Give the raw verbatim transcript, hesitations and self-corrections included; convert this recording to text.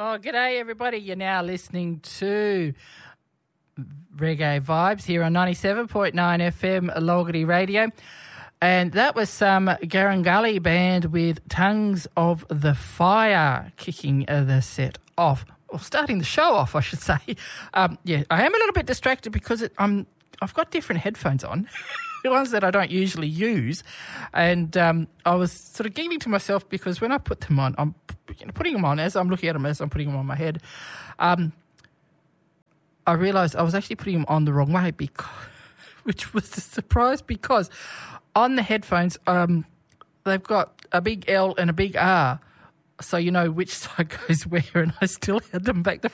Oh, g'day everybody. You're now listening to Reggae Vibes here on ninety-seven point nine F M Logity Radio. And that was some Garangali band with Tongues of the Fire kicking uh, the set off, or starting the show off, I should say. Um, yeah, I am a little bit distracted because it, I'm, I've got different headphones on, the ones that I don't usually use. And um, I was sort of giggling to myself because when I put them on, I'm you know, putting them on as I'm looking at them as I'm putting them on my head. Um, I realised I was actually putting them on the wrong way, because, which was a surprise because on the headphones, um, they've got a big L and a big R, so you know which side goes where, and I still had them back the